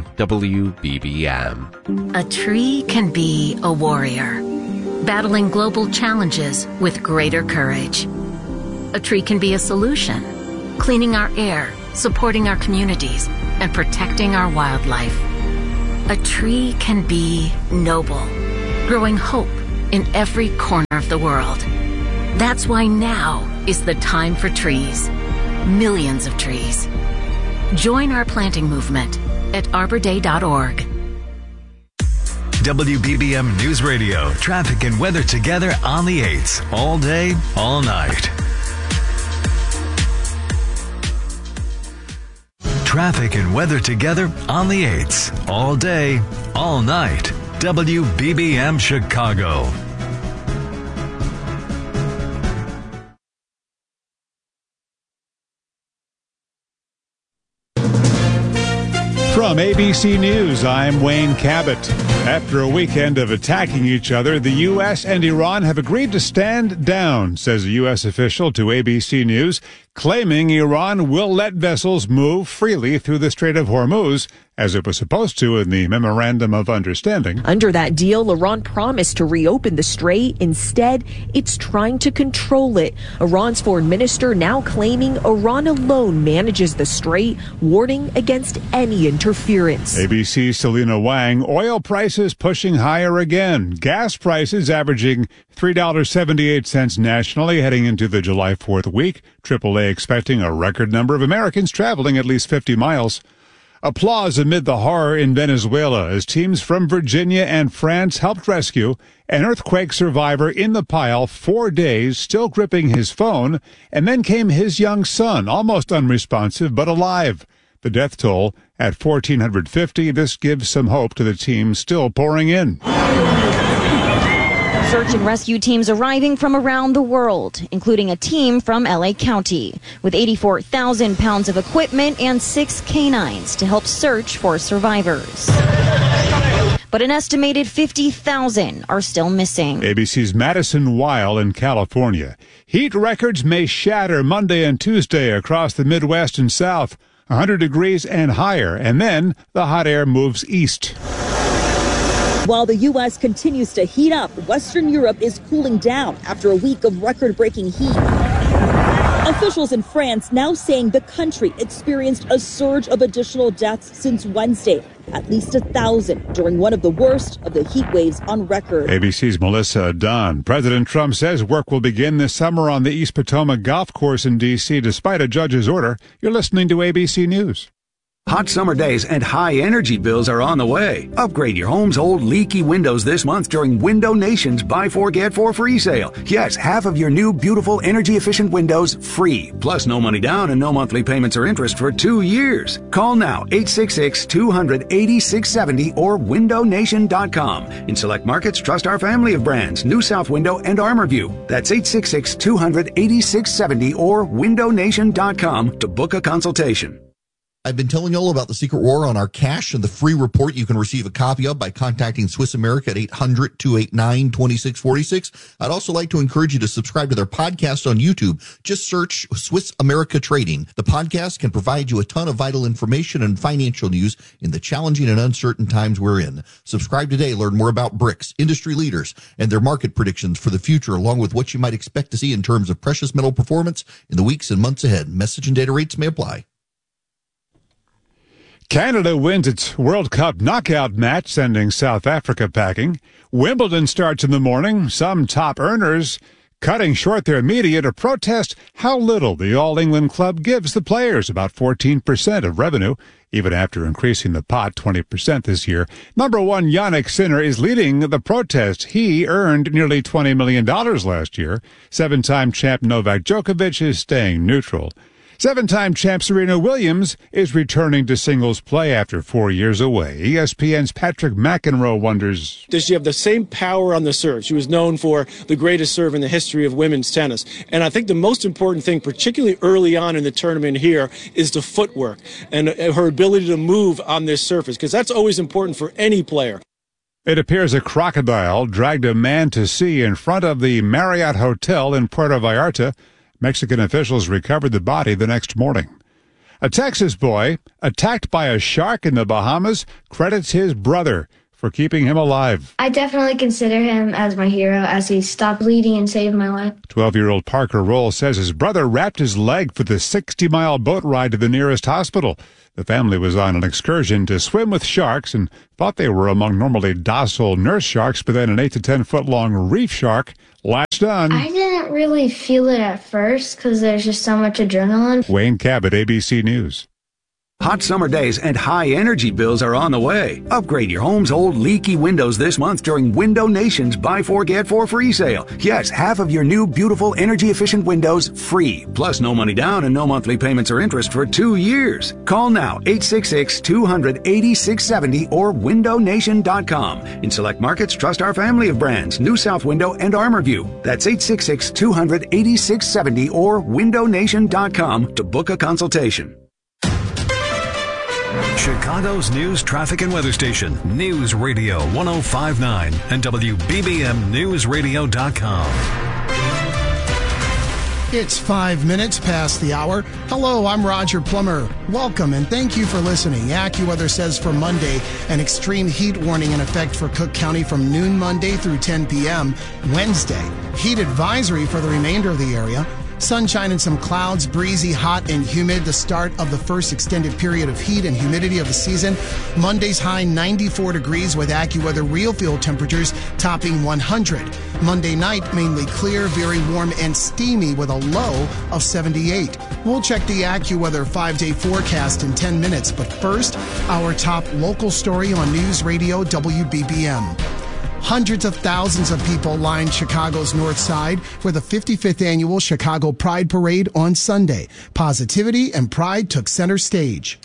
WBBM. A tree can be a warrior, battling global challenges with greater courage. A tree can be a solution, cleaning our air, supporting our communities, and protecting our wildlife. A tree can be noble, growing hope in every corner of the world. That's why now is the time for trees. Millions of trees. Join our planting movement at arborday.org. WBBM News Radio. Traffic and weather together on the 8s. All day, all night. Traffic and weather together on the 8s. All day, all night. WBBM Chicago. From ABC News, I'm Wayne Cabot. After a weekend of attacking each other, the U.S. and Iran have agreed to stand down, says a U.S. official to ABC News, claiming Iran will let vessels move freely through the Strait of Hormuz, as it was supposed to in the Memorandum of Understanding. Under that deal, Iran promised to reopen the strait. Instead, it's trying to control it. Iran's foreign minister now claiming Iran alone manages the strait, warning against any interference. ABC's Selena Wang. Oil prices pushing higher again. Gas prices averaging $3.78 nationally heading into the July 4th week. AAA expecting a record number of Americans traveling at least 50 miles. Applause amid the horror in Venezuela as teams from Virginia and France helped rescue an earthquake survivor in the pile 4 days, still gripping his phone, and then came his young son, almost unresponsive but alive. The death toll at 1,450. This gives some hope to the team still pouring in. Search and rescue teams arriving from around the world, including a team from LA County, with 84,000 pounds of equipment and 6 canines to help search for survivors. But an estimated 50,000 are still missing. ABC's Madison Weil in California. Heat records may shatter Monday and Tuesday across the Midwest and South, 100 degrees and higher, and then the hot air moves east. While the U.S. continues to heat up, Western Europe is cooling down after a week of record-breaking heat. Officials in France now saying the country experienced a surge of additional deaths since Wednesday, at least 1,000 during one of the worst of the heat waves on record. ABC's Melissa Dunn. President Trump says work will begin this summer on the East Potomac Golf Course in D.C. despite a judge's order. You're listening to ABC News. Hot summer days and high energy bills are on the way. Upgrade your home's old leaky windows this month during Window Nation's Buy 4 Get 4 free sale. Yes, half of your new beautiful energy efficient windows free. Plus no money down and no monthly payments or interest for 2 years. Call now 866-200-8670 or windownation.com. In select markets, trust our family of brands, New South Window and ArmorView. That's 866-200-8670 or windownation.com to book a consultation. I've been telling you all about the Secret War on our cash and the free report you can receive a copy of by contacting Swiss America at 800-289-2646. I'd also like to encourage you to subscribe to their podcast on YouTube. Just search Swiss America Trading. The podcast can provide you a ton of vital information and financial news in the challenging and uncertain times we're in. Subscribe today. Learn more about BRICS, industry leaders, and their market predictions for the future, along with what you might expect to see in terms of precious metal performance in the weeks and months ahead. Message and data rates may apply. Canada wins its World Cup knockout match, sending South Africa packing. Wimbledon starts in the morning. Some top earners cutting short their media to protest how little the All England club gives the players, about 14% of revenue. even after increasing the pot 20% this year. Number one, Jannik Sinner is leading the protest. He earned nearly $20 million last year. Seven-time champ Novak Djokovic is staying neutral. Seven-time champ Serena Williams is returning to singles play after 4 years away. ESPN's Patrick McEnroe wonders, does she have the same power on the serve? She was known for the greatest serve in the history of women's tennis. And I think the most important thing, particularly early on in the tournament here, is the footwork and her ability to move on this surface, because that's always important for any player. It appears a crocodile dragged a man to sea in front of the Marriott Hotel in Puerto Vallarta. Mexican officials recovered the body the next morning. A Texas boy attacked by a shark in the Bahamas credits his brother for keeping him alive. I definitely consider him as my hero, as he stopped bleeding and saved my life. 12-year-old Parker Roll says his brother wrapped his leg for the 60-mile boat ride to the nearest hospital. The family was on an excursion to swim with sharks and thought they were among normally docile nurse sharks, but then an 8 to 10-foot-long reef shark latched on. I didn't really feel it at first because there's just so much adrenaline. Wayne Cabot, ABC News. Hot summer days and high energy bills are on the way. Upgrade your home's old leaky windows this month during Window Nation's Buy 4 Get 4 free sale. Yes, half of your new beautiful energy efficient windows free. Plus no money down and no monthly payments or interest for 2 years. Call now 866-200-8670 or windownation.com. In select markets, trust our family of brands, New South Window and ArmorView. That's 866-200-8670 or windownation.com to book a consultation. Chicago's news, traffic, and weather station, News Radio 105.9 and WBBMNewsRadio.com. It's 5 minutes past the hour. Hello, I'm Roger Plummer. Welcome and thank you for listening. AccuWeather says for Monday, an extreme heat warning in effect for Cook County from noon Monday through 10 p.m. Wednesday. Heat advisory for the remainder of the area. Sunshine and some clouds, breezy, hot, and humid. The start of the first extended period of heat and humidity of the season. Monday's high 94 degrees with AccuWeather real field temperatures topping 100. Monday night, mainly clear, very warm and steamy with a low of 78. We'll check the AccuWeather 5-day forecast in 10 minutes, but first, our top local story on News Radio WBBM. Hundreds of thousands of people lined Chicago's North Side for the 55th annual Chicago Pride Parade on Sunday. Positivity and pride took center stage.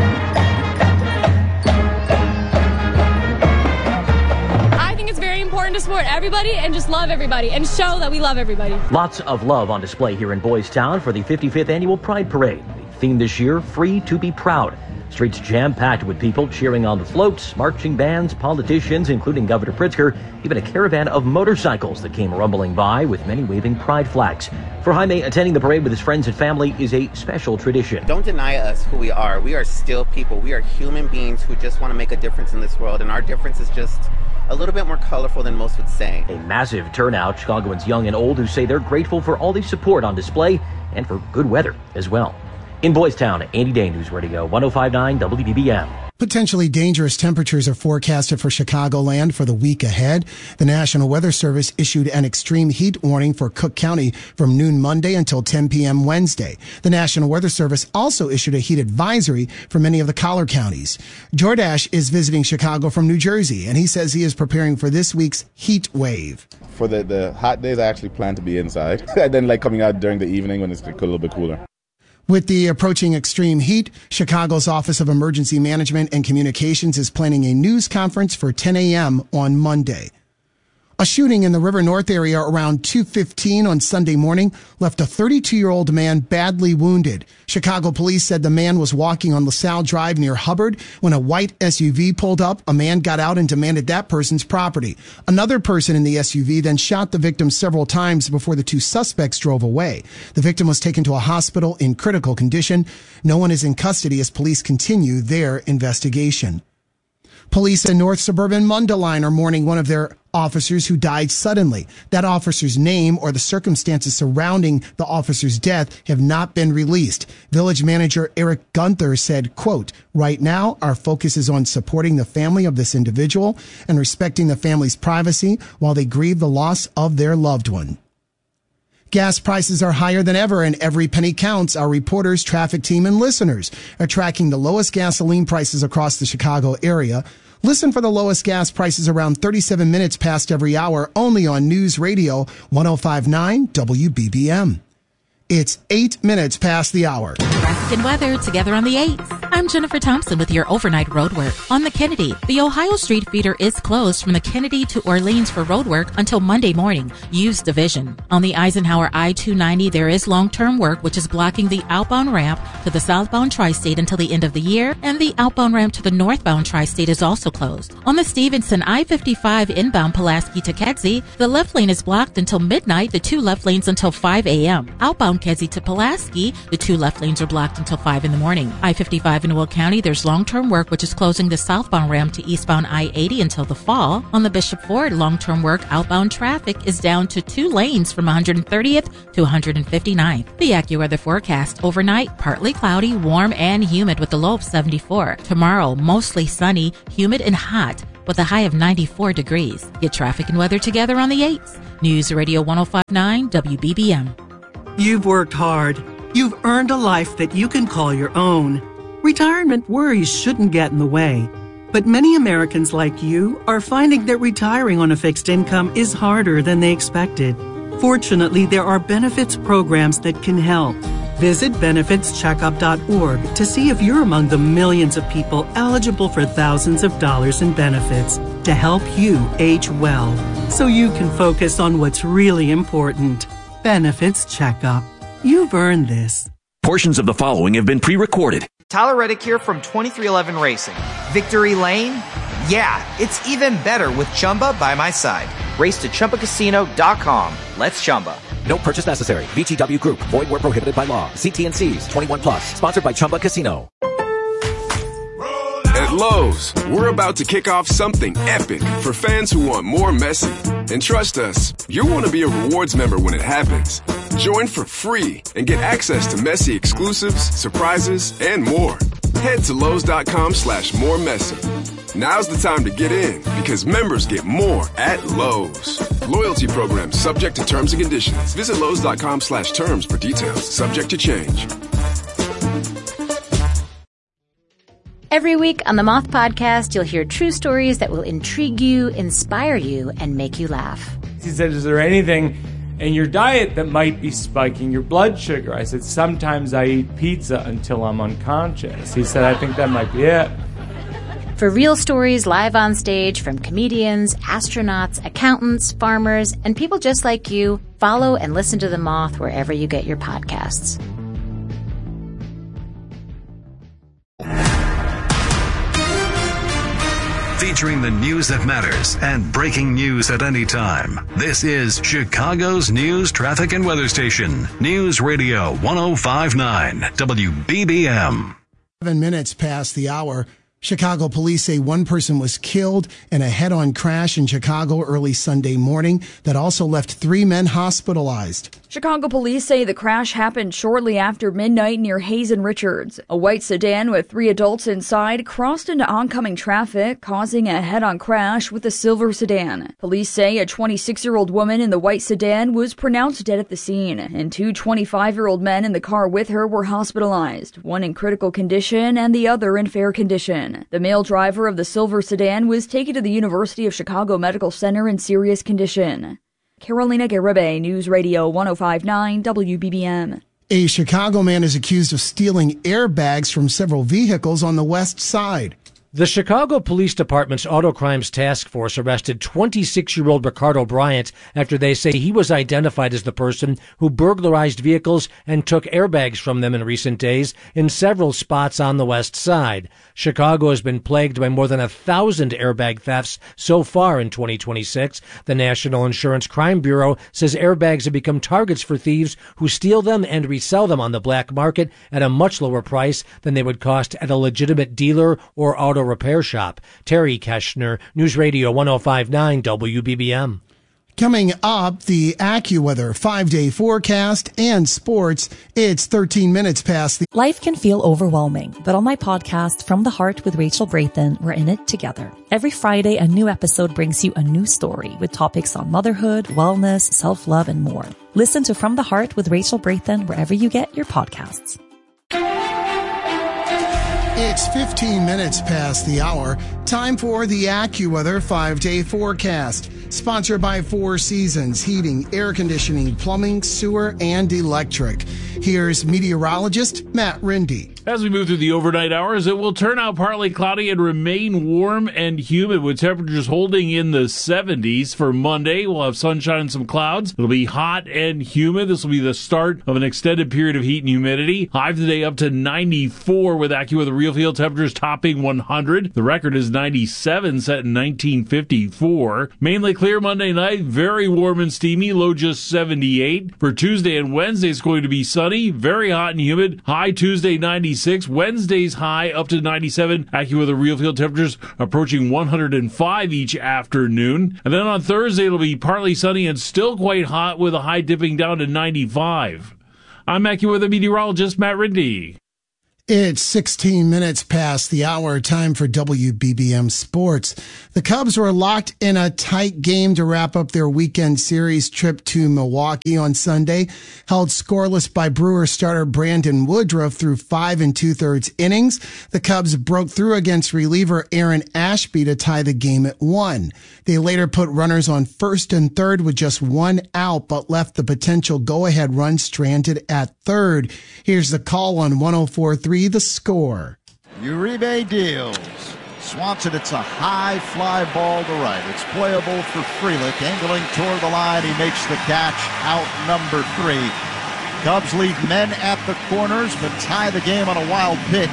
I think it's very important to support everybody and just love everybody and show that we love everybody. Lots of love on display here in Boys Town for the 55th annual Pride Parade. The theme this year, Free to be Proud. Streets jam-packed with people cheering on the floats, marching bands, politicians, including Governor Pritzker, even a caravan of motorcycles that came rumbling by with many waving pride flags. For Jaime, attending the parade with his friends and family is a special tradition. Don't deny us who we are. We are still people. We are human beings who just want to make a difference in this world, and our difference is just a little bit more colorful than most would say. A massive turnout, Chicagoans young and old who say they're grateful for all the support on display and for good weather as well. In Boys Town, Andy Day, News Radio 105.9 WBBM. Potentially dangerous temperatures are forecasted for Chicagoland for the week ahead. The National Weather Service issued an extreme heat warning for Cook County from noon Monday until 10 p.m. Wednesday. The National Weather Service also issued a heat advisory for many of the collar counties. Jordash is visiting Chicago from New Jersey, and he says he is preparing for this week's heat wave. For the hot days, I actually plan to be inside. I then like coming out during the evening when it's a little bit cooler. With the approaching extreme heat, Chicago's Office of Emergency Management and Communications is planning a news conference for 10 a.m. on Monday. A shooting in the River North area around 2:15 on Sunday morning left a 32-year-old man badly wounded. Chicago police said the man was walking on LaSalle Drive near Hubbard when a white SUV pulled up. A man got out and demanded that person's property. Another person in the SUV then shot the victim several times before the two suspects drove away. The victim was taken to a hospital in critical condition. No one is in custody as police continue their investigation. Police in North Suburban Mundelein are mourning one of their officers who died suddenly. That officer's name or the circumstances surrounding the officer's death have not been released. Village manager Eric Gunther said, quote, "Right now, our focus is on supporting the family of this individual and respecting the family's privacy while they grieve the loss of their loved one." Gas prices are higher than ever and every penny counts. Our reporters, traffic team, and listeners are tracking the lowest gasoline prices across the Chicago area. Listen for the lowest gas prices around 37 minutes past every hour only on News Radio 105.9 WBBM. It's 8 minutes past the hour. Traffic and weather together on the 8th. I'm Jennifer Thompson with your overnight roadwork. On the Kennedy, the Ohio Street feeder is closed from the Kennedy to Orleans for roadwork until Monday morning. Use division. On the Eisenhower I-290, there is long-term work which is blocking the outbound ramp to the southbound tri-state until the end of the year, and the outbound ramp to the northbound tri-state is also closed. On the Stevenson I-55 inbound Pulaski to Kedzie, the left lane is blocked until midnight, the 2 left lanes until 5 a.m. Outbound Kedzie to Pulaski, the 2 left lanes are blocked until 5 in the morning. I-55 in Will County, there's long-term work which is closing the southbound ramp to eastbound I-80 until the fall. On the Bishop Ford, long-term work outbound traffic is down to 2 lanes from 130th to 159th. The AccuWeather forecast: overnight, partly cloudy, warm and humid with a low of 74. Tomorrow, mostly sunny, humid and hot with a high of 94 degrees. Get traffic and weather together on the 8th. News Radio 105.9 WBBM. You've worked hard. You've earned a life that you can call your own. Retirement worries shouldn't get in the way. But many Americans like you are finding that retiring on a fixed income is harder than they expected. Fortunately, there are benefits programs that can help. Visit benefitscheckup.org to see if you're among the millions of people eligible for thousands of dollars in benefits to help you age well, so you can focus on what's really important. Benefits Checkup. You've earned this. Portions of the following have been pre-recorded. Tyler Reddick here from 2311 Racing. Victory Lane? Yeah, it's even better with Chumba by my side. Race to ChumbaCasino.com. Let's Chumba. No purchase necessary. VGW Group. Void where prohibited by law. See T&Cs. 21 plus. Sponsored by Chumba Casino. At Lowe's, we're about to kick off something epic for fans who want more Messi. And trust us, you'll want to be a rewards member when it happens. Join for free and get access to Messi exclusives, surprises, and more. Head to Lowe's.com/moremessy. Now's the time to get in because members get more at Lowe's. Loyalty program subject to terms and conditions. Visit Lowe's.com/terms for details. Subject to change. Every week on the Moth Podcast, you'll hear true stories that will intrigue you, inspire you, and make you laugh. He said, is there anything in your diet that might be spiking your blood sugar? I said, sometimes I eat pizza until I'm unconscious. He said, I think that might be it. For real stories live on stage from comedians, astronauts, accountants, farmers, and people just like you, follow and listen to The Moth wherever you get your podcasts. Featuring the news that matters and breaking news at any time. This is Chicago's news, traffic, and weather station. News Radio 105.9 WBBM. 7 minutes past the hour. Chicago police say one person was killed in a head-on crash in Chicago early Sunday morning that also left 3 men hospitalized. Chicago police say the crash happened shortly after midnight near Hayes and Richards. A white sedan with 3 adults inside crossed into oncoming traffic, causing a head-on crash with a silver sedan. Police say a 26-year-old woman in the white sedan was pronounced dead at the scene, and 2 25-year-old men in the car with her were hospitalized, one in critical condition and the other in fair condition. The male driver of the silver sedan was taken to the University of Chicago Medical Center in serious condition. Carolina Garibay, News Radio 105.9 WBBM. A Chicago man is accused of stealing airbags from several vehicles on the west side. The Chicago Police Department's Auto Crimes Task Force arrested 26-year-old Ricardo Bryant after they say he was identified as the person who burglarized vehicles and took airbags from them in recent days in several spots on the west side. Chicago has been plagued by more than 1,000 airbag thefts so far in 2026. The National Insurance Crime Bureau says airbags have become targets for thieves who steal them and resell them on the black market at a much lower price than they would cost at a legitimate dealer or auto repair shop. Terry Keshner, News Radio 105.9 WBBM. Coming up, the AccuWeather 5-day forecast and sports. It's 13 minutes past the... Life can feel overwhelming, but on my podcast, From the Heart with Rachel Brayton, we're in it together. Every Friday, a new episode brings you a new story with topics on motherhood, wellness, self-love, and more. Listen to From the Heart with Rachel Brathen wherever you get your podcasts. It's 15 minutes past the hour. Time for the AccuWeather 5-day forecast. Sponsored by Four Seasons Heating, Air Conditioning, Plumbing, Sewer, and Electric. Here's meteorologist Matt Rindy. As we move through the overnight hours, it will turn out partly cloudy and remain warm and humid with temperatures holding in the 70s. For Monday, we'll have sunshine and some clouds. It'll be hot and humid. This will be the start of an extended period of heat and humidity. High today up to 94 with AccuWeather real field temperatures topping 100. The record is 97 set in 1954. Mainly clear Monday night, very warm and steamy, low just 78. For Tuesday and Wednesday, it's going to be sunny, very hot and humid. High Tuesday 96. Wednesday's high up to 97. AccuWeather real field temperatures approaching 105 each afternoon. And then on Thursday, it'll be partly sunny and still quite hot with a high dipping down to 95. I'm AccuWeather meteorologist Matt Rindy. It's 16 minutes past the hour. Time for WBBM Sports. The Cubs were locked in a tight game to wrap up their weekend series trip to Milwaukee on Sunday. Held scoreless by Brewers starter Brandon Woodruff through 5 2/3 innings. The Cubs broke through against reliever Aaron Ashby to tie the game at 1. They later put runners on first and third with just 1 out, but left the potential go-ahead run stranded at third. Here's the call on 104.3 The Score. Uribe deals. Swats it. It's a high fly ball to right. It's playable for Frelick. Angling toward the line. He makes the catch. Out number 3. Cubs leave men at the corners, but tie the game on a wild pitch.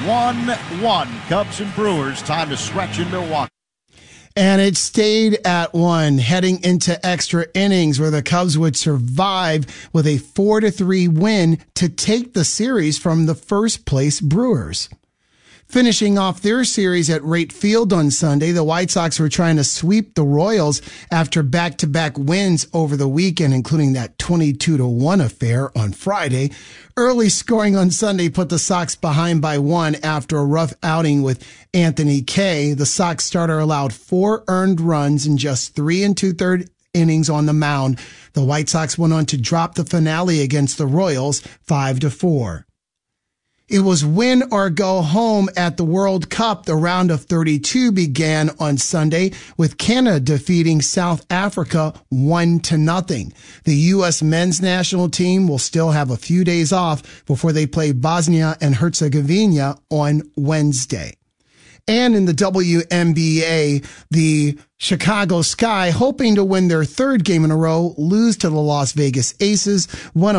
1-1. Cubs and Brewers. Time to stretch in Milwaukee. And it stayed at 1, heading into extra innings where the Cubs would survive with a 4-3 win to take the series from the first place Brewers. Finishing off their series at Wright Field on Sunday, the White Sox were trying to sweep the Royals after back-to-back wins over the weekend, including that 22-1 affair on Friday. Early scoring on Sunday put the Sox behind by 1 after a rough outing with Anthony Kay. The Sox starter allowed 4 earned runs in just 3 2/3 innings on the mound. The White Sox went on to drop the finale against the Royals 5-4. It was win or go home at the World Cup. The round of 32 began on Sunday with Canada defeating South Africa 1-0. The U.S. men's national team will still have a few days off before they play Bosnia and Herzegovina on Wednesday. And in the WNBA, the Chicago Sky, hoping to win their third game in a row, lose to the Las Vegas Aces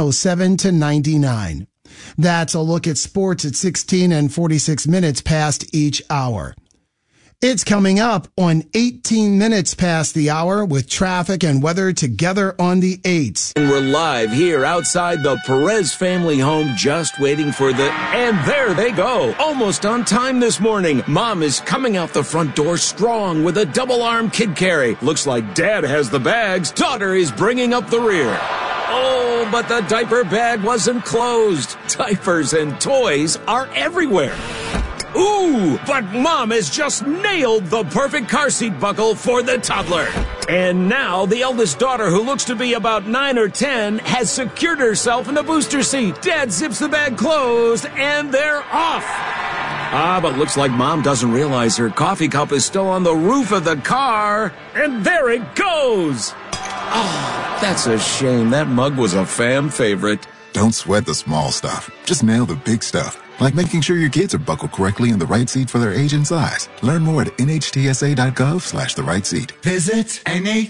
107-99. That's a look at sports at 16 and 46 minutes past each hour. It's coming up on 18 minutes past the hour with traffic and weather together on the 8s. And we're live here outside the Perez family home, just waiting for and there they go. Almost on time this morning. Mom is coming out the front door strong with a double-arm kid carry. Looks like Dad has the bags. Daughter is bringing up the rear. Oh, but the diaper bag wasn't closed. Diapers and toys are everywhere. Ooh, but Mom has just nailed the perfect car seat buckle for the toddler. And now the eldest daughter, who looks to be about 9 or 10, has secured herself in the booster seat. Dad zips the bag closed, and they're off. But looks like Mom doesn't realize her coffee cup is still on the roof of the car. And there it goes. Oh, that's a shame. That mug was a fam favorite. Don't sweat the small stuff. Just nail the big stuff. Like making sure your kids are buckled correctly in the right seat for their age and size. Learn more at nhtsa.gov/the right seat. Visit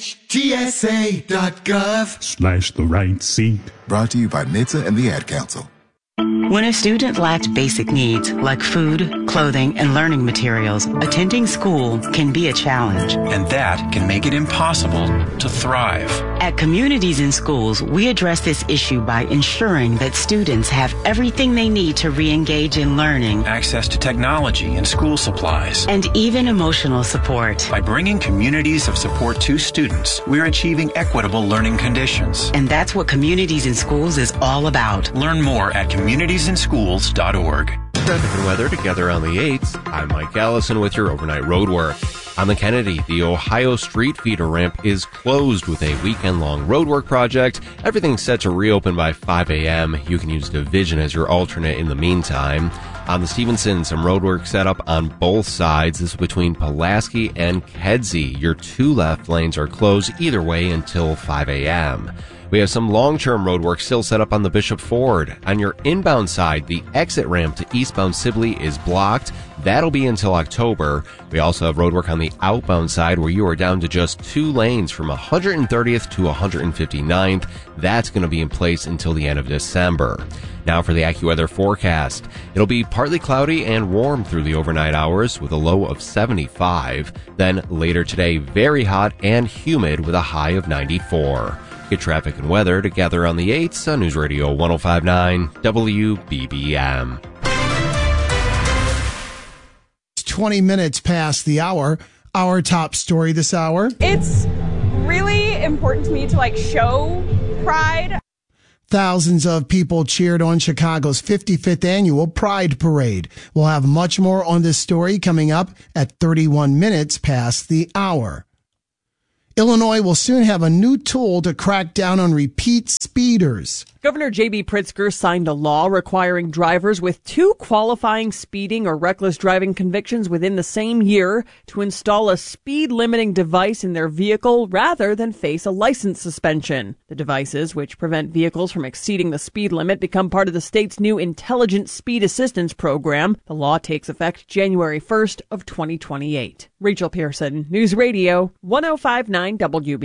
nhtsa.gov/the right seat. Brought to you by NHTSA and the Ad Council. When a student lacks basic needs like food, clothing, and learning materials, attending school can be a challenge. And that can make it impossible to thrive. At Communities in Schools, we address this issue by ensuring that students have everything they need to re-engage in learning, access to technology and school supplies, and even emotional support. By bringing communities of support to students, we're achieving equitable learning conditions. And that's what Communities in Schools is all about. Learn more at communitiesinschools.org. Traffic and weather together on the 8s. I'm Mike Allison with your overnight road work. On the Kennedy, the Ohio Street Feeder ramp is closed with a weekend-long roadwork project. Everything's set to reopen by 5 a.m. You can use Division as your alternate in the meantime. On the Stevenson, some roadwork set up on both sides. This is between Pulaski and Kedzie. Your 2 left lanes are closed either way until 5 a.m. We have some long-term roadwork still set up on the Bishop Ford. On your inbound side, the exit ramp to eastbound Sibley is blocked. That'll be until October. We also have roadwork on the outbound side where you are down to just 2 lanes from 130th to 159th. That's going to be in place until the end of December. Now for the AccuWeather forecast. It'll be partly cloudy and warm through the overnight hours with a low of 75. Then later today, very hot and humid with a high of 94. Get traffic and weather together on the 8s on News Radio 105.9 WBBM. 20 minutes past the hour. Our top story this hour. It's really important to me to show pride. Thousands of people cheered on Chicago's 55th annual Pride Parade. We'll have much more on this story coming up at 31 minutes past the hour. Illinois will soon have a new tool to crack down on repeat speeders. Governor J.B. Pritzker signed a law requiring drivers with 2 qualifying speeding or reckless driving convictions within the same year to install a speed limiting device in their vehicle rather than face a license suspension. The devices, which prevent vehicles from exceeding the speed limit, become part of the state's new Intelligent Speed Assistance Program. The law takes effect January 1st of 2028. Rachel Pearson, News Radio 105.9 WB.